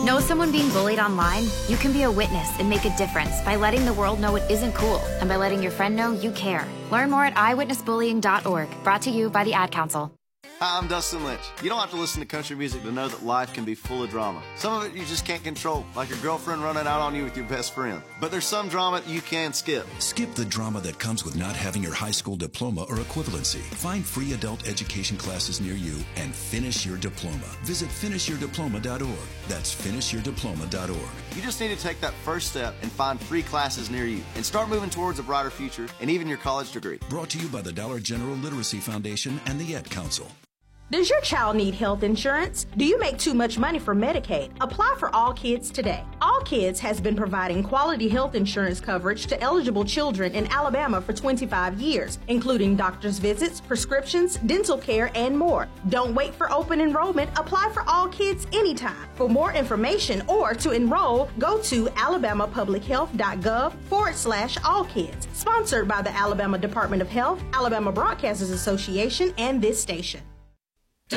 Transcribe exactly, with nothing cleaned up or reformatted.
Know someone being bullied online? You can be a witness and make a difference by letting the world know it isn't cool and by letting your friend know you care. Learn more at i witness bullying dot org. Brought to you by the Ad Council. Hi, I'm Dustin Lynch. You don't have to listen to country music to know that life can be full of drama. Some of it you just can't control, like your girlfriend running out on you with your best friend. But there's some drama you can skip. Skip the drama that comes with not having your high school diploma or equivalency. Find free adult education classes near you and finish your diploma. Visit finish your diploma dot org. That's finish your diploma dot org. You just need to take that first step and find free classes near you and start moving towards a brighter future and even your college degree. Brought to you by the Dollar General Literacy Foundation and the Ad Council. Does your child need health insurance? Do you make too much money for Medicaid? Apply for All Kids today. All Kids has been providing quality health insurance coverage to eligible children in Alabama for twenty-five years, including doctor's visits, prescriptions, dental care, and more. Don't wait for open enrollment. Apply for All Kids anytime. For more information or to enroll, go to alabamapublichealth.gov forward slash all kids. Sponsored by the Alabama Department of Health, Alabama Broadcasters Association, and this station.